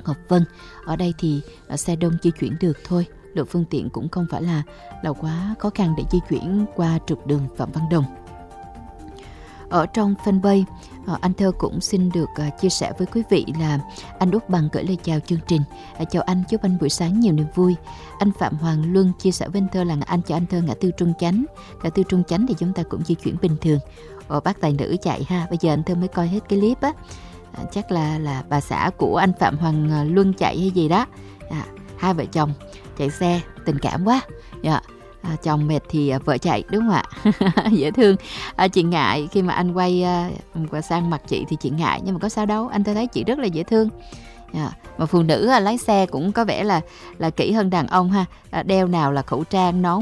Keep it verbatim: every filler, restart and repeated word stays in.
Ngọc Vân. Ở đây thì à, xe đông di chuyển được thôi, lượng phương tiện cũng không phải là là quá khó khăn để di chuyển qua trục đường Phạm Văn Đồng. Ở trong fanpage, anh Thơ cũng xin được chia sẻ với quý vị là anh Út Bằng gửi lời chào chương trình. Chào anh, chúc anh buổi sáng nhiều niềm vui. Anh Phạm Hoàng Luân chia sẻ với anh Thơ là anh chào anh Thơ ngã tư Trung Chánh. Ngã tư Trung Chánh thì chúng ta cũng di chuyển bình thường. Ồ, bác tài nữ chạy ha, bây giờ anh Thơ mới coi hết cái clip á. À, chắc là là bà xã của anh Phạm Hoàng Luân chạy hay gì đó. À, hai vợ chồng chạy xe tình cảm quá. Dạ. À, chồng mệt thì à, vợ chạy, đúng không ạ? Dễ thương. À, chị ngại khi mà anh quay à, qua sang mặt chị thì chị ngại, nhưng mà có sao đâu, anh thấy chị rất là dễ thương. À, mà phụ nữ à, lái xe cũng có vẻ là là kỹ hơn đàn ông ha. À, đeo nào là khẩu trang, nón